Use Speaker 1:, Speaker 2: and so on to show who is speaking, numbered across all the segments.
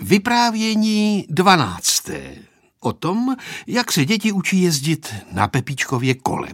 Speaker 1: Vyprávění 12. O tom, jak se děti učí jezdit na Pepíčkově kole.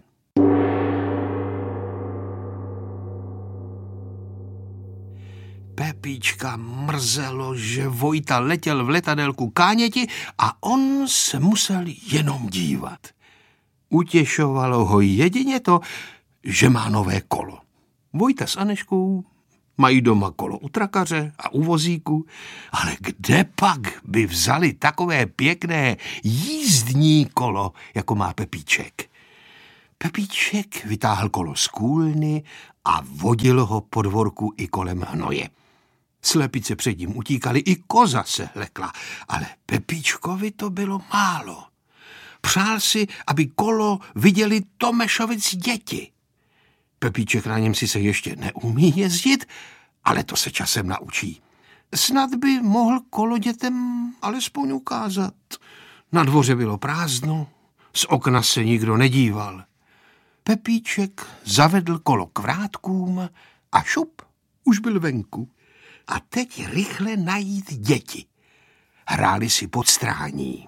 Speaker 1: Pepíčka mrzelo, že Vojta letěl v letadélku Káněti a on se musel jenom dívat. Utěšovalo ho jedině to, že má nové kolo. Vojta s Aneškou mají doma kolo u trakaře a u vozíku, ale kde pak by vzali takové pěkné jízdní kolo, jako má Pepíček? Pepíček vytáhl kolo z kůlny a vodil ho po dvorku i kolem hnoje. Slepice před ním utíkaly, i koza se lekla, ale Pepíčkovi to bylo málo. Přál si, aby kolo viděli Tomešovic děti. Pepíček na něm sice ještě neumí jezdit, ale to se časem naučí. Snad by mohl kolo dětem alespoň ukázat. Na dvoře bylo prázdno, z okna se nikdo nedíval. Pepíček zavedl kolo k vrátkům a šup, už byl venku. A teď rychle najít děti. Hráli si pod strání.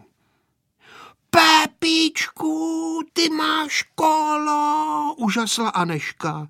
Speaker 1: Pepíčku, ty máš kolo, užasla Aneška.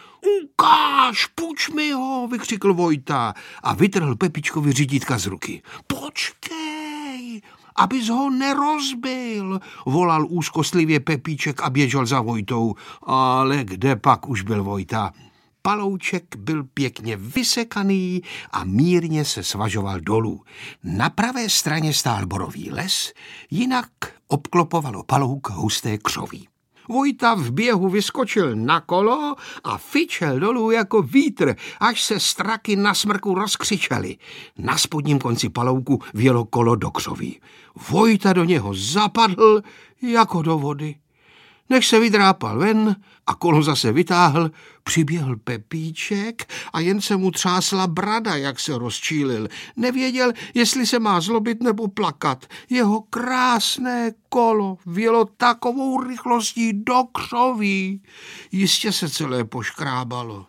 Speaker 1: Ukáž, půjč mi ho, vykřikl Vojta a vytrhl Pepíčkovi řídítka z ruky. Počkej, abys ho nerozbil, volal úzkostlivě Pepíček a běžel za Vojtou, ale kde pak už byl Vojta? Palouček byl pěkně vysekaný a mírně se svažoval dolů. Na pravé straně stál borový les, jinak obklopovalo Palouk husté křoví. Vojta v běhu vyskočil na kolo a fičel dolů jako vítr, až se straky na smrku rozkřičely. Na spodním konci Palouku vjelo kolo do křoví. Vojta do něho zapadl jako do vody. Než se vydrápal ven a kolo zase vytáhl, přiběhl Pepíček a jen se mu třásla brada, jak se rozčílil. Nevěděl, jestli se má zlobit nebo plakat. Jeho krásné kolo vjelo takovou rychlostí do křoví. Jistě se celé poškrábalo.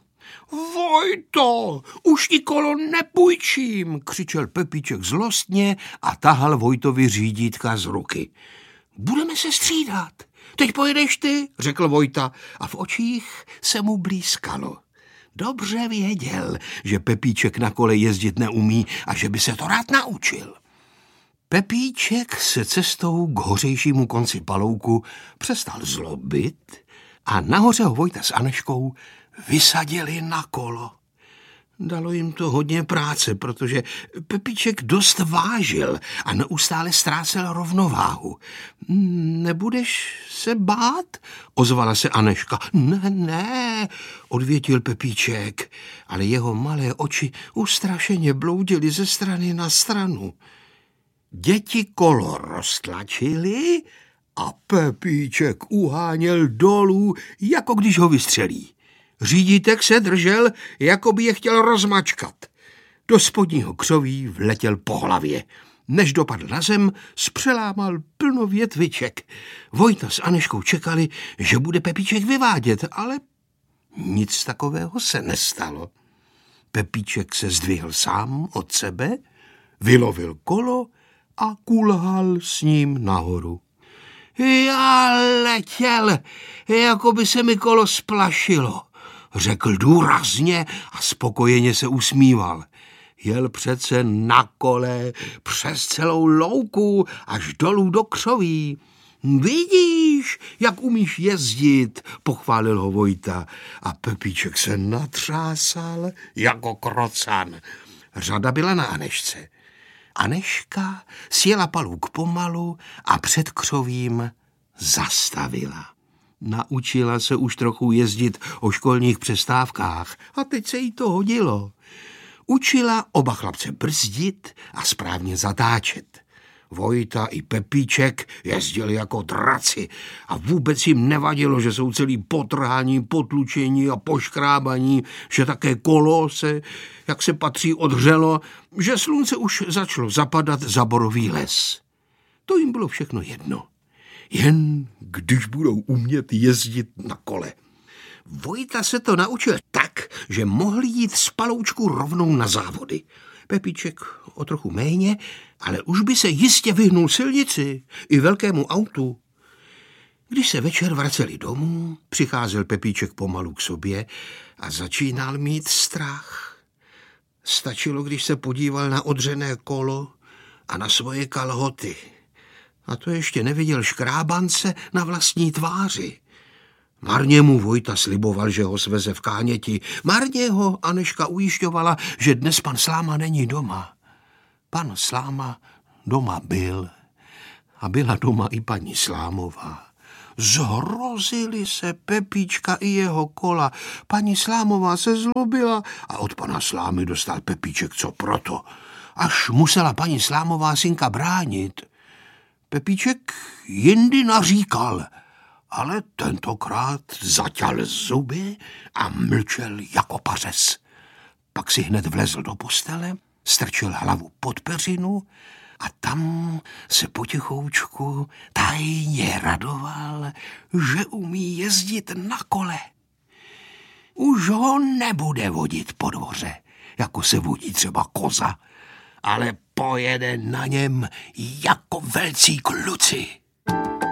Speaker 1: Vojto, už ti kolo nepůjčím, křičel Pepíček zlostně a tahal Vojtovi řídítka z ruky. Budeme se střídat. Teď pojedeš ty, řekl Vojta a v očích se mu blízkalo. Dobře věděl, že Pepíček na kole jezdit neumí a že by se to rád naučil. Pepíček se cestou k hořejšímu konci Palouku přestal zlobit a nahoře ho Vojta s Aneškou vysadili na kolo. Dalo jim to hodně práce, protože Pepíček dost vážil a neustále ztrácel rovnováhu. Nebudeš se bát? Ozvala se Aneška. Ne, odvětil Pepíček, ale jeho malé oči ustrašeně bloudily ze strany na stranu. Děti kolo roztlačili a Pepíček uháněl dolů, jako když ho vystřelí. Řídítek se držel, jako by je chtěl rozmačkat. Do spodního křoví vletěl po hlavě. Než dopadl na zem, spřelámal plno větviček. Vojta s Aneškou čekali, že bude Pepíček vyvádět, ale nic takového se nestalo. Pepíček se zdvihl sám od sebe, vylovil kolo a kulhal s ním nahoru. Já letěl, jako by se mi kolo splašilo, řekl důrazně a spokojeně se usmíval. Jel přece na kole přes celou louku až dolů do křoví. Vidíš, jak umíš jezdit, pochválil ho Vojta a Pepíček se natřásal jako krocan. Řada byla na Anešce. Aneška sjela Palouk pomalu a před křovím zastavila. Naučila se už trochu jezdit o školních přestávkách a teď se jí to hodilo. Učila oba chlapce brzdit a správně zatáčet. Vojta i Pepíček jezdili jako draci a vůbec jim nevadilo, že jsou celý potrhání, potlučení a poškrábaní, že také kolo se, jak se patří, odhřelo, že slunce už začalo zapadat za borový les. To jim bylo všechno jedno. Jen když budou umět jezdit na kole. Vojta se to naučil tak, že mohl jít z Paloučku rovnou na závody. Pepíček o trochu méně, ale už by se jistě vyhnul silnici i velkému autu. Když se večer vraceli domů, přicházel Pepíček pomalu k sobě a začínal mít strach. Stačilo, když se podíval na odřené kolo a na svoje kalhoty. A to ještě neviděl škrábance na vlastní tváři. Marně mu Vojta sliboval, že ho sveze v Káněti. Marně ho Anežka ujišťovala, že dnes pan Sláma není doma. Pan Sláma doma byl a byla doma i paní Slámová. Zhrozili se Pepíčka i jeho kola. Paní Slámová se zlobila a od pana Slámy dostal Pepíček co proto. Až musela paní Slámová synka bránit. Pepíček jindy naříkal, ale tentokrát zaťal zuby a mlčel jako pařez. Pak si hned vlezl do postele, strčil hlavu pod peřinu a tam se potichoučku tajně radoval, že umí jezdit na kole. Už ho nebude vodit po dvoře, jako se vodí třeba koza, ale pojede na něm jako velcí kluci.